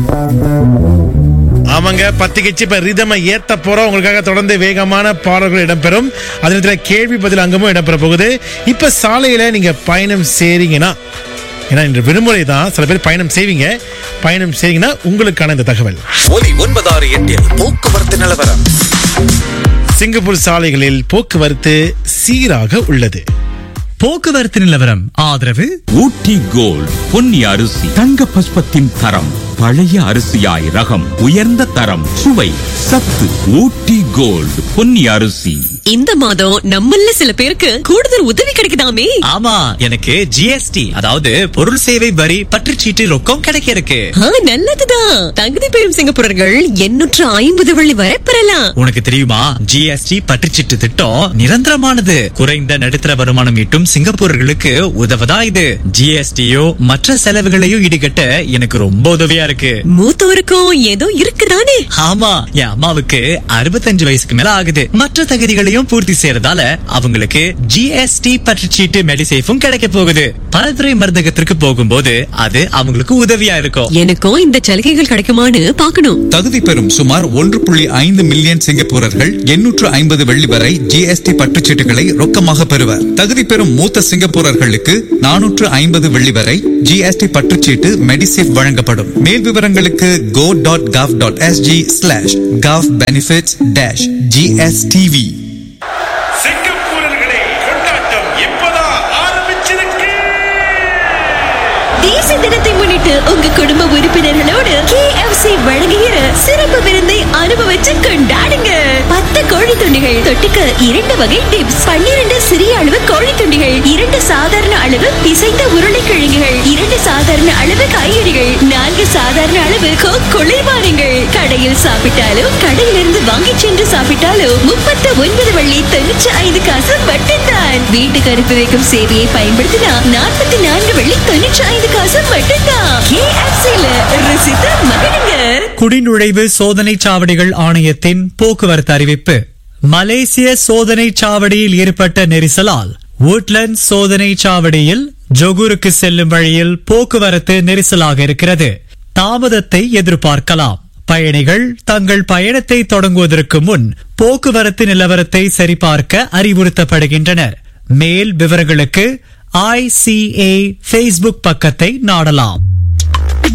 ஆமாங்க, பத்திக்கிச்சு இப்ப ரிதம ஏத்த போறோம். உங்களுக்காக தொடர்ந்து வேகமான பாடல்கள் இடம்பெறும். அதே நேரத்தில் கேள்வி பதில் அங்கமும் இடம்பெற போகுது. இப்ப சாலையில நீங்க பயணம் செய்றீங்கன்னா, ஏன்னா இன்று விடுமுறை தான், சில பேர் பயணம் செய்வீங்கன்னா உங்களுக்கான இந்த தகவல். ஒலி 96.8 போக்குவரத்து நிலவரம். சிங்கப்பூர் சாலைகளில் போக்குவரத்து சீராக உள்ளது. போக்குவரத்து நிலவரம் ஆதரவு ஊட்டி கோல்ட் பொன்னி அரிசி, தங்க பஸ்பத்தின் தரம், பழைய அரிசியாய் ரகம், உயர்ந்த தரம், சுவை, சத்து. ஊட்டி கோல்ட் பொன்னி அரிசி. இந்த மாதம் நம்மள சில பேருக்கு கூடுதல் உதவி கிடைக்குதாமே. ஆமா, எனக்கு ஜிஎஸ்டி அதாவது பொருள் சேவை வரி பற்றுச்சீட்டு ரொக்கம் கிடைக்க இருக்கு. நல்லதுதான். தகுதி பெறும் சிங்கப்பூரர்கள் 850 வெள்ளி வரை பெறலாம். உனக்கு தெரியுமா, ஜிஎஸ்டி பற்றுச்சீட்டு திட்டம் நிரந்தரமானது. குறைந்த நடுத்தர வருமானம் ஈட்டும் சிங்கப்பூரர்களுக்கு உதவதா இது. ஜிஎஸ்டியோ மற்ற செலவுகளையும் ஈடுகட்ட எனக்கு ரொம்ப உதவியா இருக்கு. மூத்தோருக்கும் ஏதோ இருக்குதானே. ஆமா, என் அம்மாவுக்கு 65 வயசுக்கு மேல ஆகுது. மற்ற தகுதிகளையும் பூர்த்தி செய்யறதால அவங்களுக்கு ஜிஎஸ்டி பற்றுச்சீட்டு மெடிசேஃபும் கிடைக்க போகுது. பல்துறை மருந்தகத்திற்கு போகும்போது அது அவங்களுக்கு உதவியா இருக்கும். எனக்கும் இந்த சலுகைகள் கிடைக்குமான்னு பாக்கணும். தகுதி பெறும் சுமார் 1.5 மில்லியன் சிங்கப்பூரர்கள் 850 வெள்ளி வரை ஜிஎஸ்டி பற்றுச்சீட்டுகளை ரொக்கமாக பெறுவர். தகுதி பெறும் மூத்த சிங்கப்பூரர்களுக்கு 450 வெள்ளி வரை ஜிஎஸ்டி பற்றுச்சீட்டு மெடிசேஃப் வழங்கப்படும். மேல் விவரங்களுக்கு go.gov.sg/gov-benefits-gstv. சிங்கப்பூரர்களே, கொண்டாட்டம் இப்பதான் ஆரம்பிச்சிருக்கு. தேசிய தினத்தை முன்னிட்டு உங்க குடும்ப உறுப்பினர்களோடு KFC வழங்குகிற சிறப்பு விருந்தை அனுபவிச்சு கொண்டாடுங்க. 10 கோழி துண்டிகள், தொட்டுக்க 2 வகை டிப்ஸ், 12 சிறிய அளவு கோழி துண்டிகள், 2 சாதாரண அளவு பிசைந்த உருளைக்கிழங்குகள், 2 சாதாரண அளவு காய்கறிகள், 4 சாதாரண அளவு குளிர்பானங்கள். கடையில் சாப்பிட்டாலும் கடையிலிருந்து வாங்கி சென்று சாப்பிட்டாலும் 39 வெள்ளி 95 காசு மட்டும்தான். வீட்டுக்கு அனுப்பி வைக்கும் சேவையை பயன்படுத்தினா 44 வெள்ளி 95 காசு மட்டும்தான். KFC-ல ருசித்து மகிழுங்க. குடிநுழைவு சோதனை சாவடிகள் ஆணையத்தின் போக்குவரத்து அறிவிப்பு. மலேசிய சோதனை சாவடியில் ஏற்பட்ட நெரிசலால் woodland சோதனை சாவடியில் ஜொகூருக்கு செல்லும் வழியில் போக்குவரத்து நெரிசலாக இருக்கிறது. தாமதத்தை எதிர்பார்க்கலாம். பயணிகள் தங்கள் பயணத்தை தொடங்குவதற்கு முன் போக்குவரத்து நிலவரத்தை சரிபார்க்க அறிவுறுத்தப்படுகின்றனர். மேல் விவரங்களுக்கு ICA Facebook பக்கத்தை நாடலாம்.